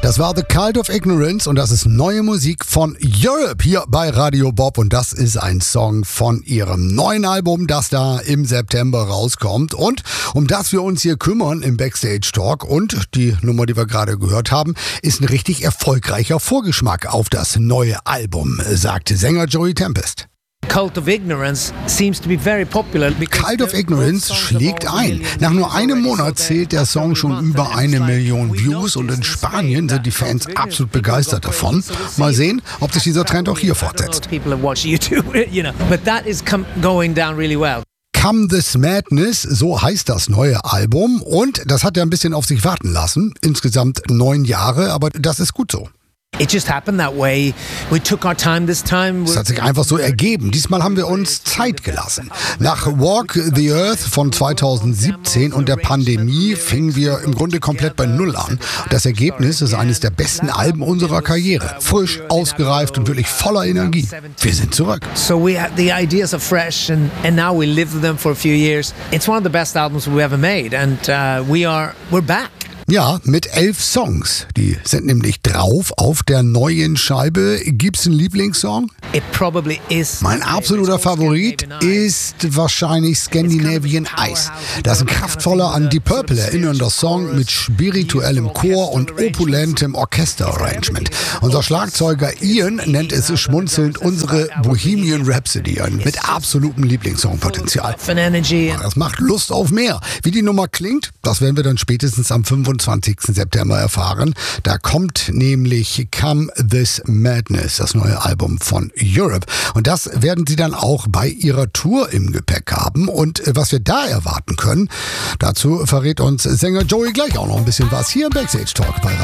Das war The Cult of Ignorance und das ist neue Musik von Europe hier bei Radio Bob und das ist ein Song von ihrem neuen Album, das da im September rauskommt. Und um das wir uns hier kümmern im Backstage Talk und die Nummer, die wir gerade gehört haben, ist ein richtig erfolgreicher Vorgeschmack auf das neue Album, sagte Sänger Joey Tempest. Cult of Ignorance seems to be very popular. Cult of Ignorance schlägt ein. Nach nur einem Monat zählt der Song schon über 1 Million Views und in Spanien sind die Fans absolut begeistert davon. Mal sehen, ob sich dieser Trend auch hier fortsetzt. Come This Madness, so heißt das neue Album und das hat ja ein bisschen auf sich warten lassen. Insgesamt 9 Jahre, aber das ist gut so. It just happened that way. We took our time this time. Es hat sich einfach so ergeben. Diesmal haben wir uns Zeit gelassen. Nach Walk the Earth von 2017 und der Pandemie fingen wir im Grunde komplett bei Null an. Das Ergebnis ist eines der besten Alben unserer Karriere. Frisch, ausgereift und wirklich voller Energie. Wir sind zurück. So the ideas are fresh and now we live with them for a few years. It's one of the best albums we've ever made and we're back. Ja, mit 11 Songs. Die sind nämlich drauf auf der neuen Scheibe. Gibt's einen Lieblingssong? It probably is. Mein absoluter Favorit ist wahrscheinlich Scandinavian Ice. Das ist ein kraftvoller, an Deep Purple erinnernder Song mit spirituellem Chor und opulentem Orchesterarrangement. Unser Schlagzeuger Ian nennt es schmunzelnd unsere Bohemian Rhapsody mit absolutem Lieblingssongpotenzial. Das macht Lust auf mehr. Wie die Nummer klingt, das werden wir dann spätestens am 25. September erfahren. Da kommt nämlich Come This Madness, das neue Album von Europe. Und das werden sie dann auch bei ihrer Tour im Gepäck haben. Und was wir da erwarten können, dazu verrät uns Sänger Joey gleich auch noch ein bisschen was hier im Backstage Talk bei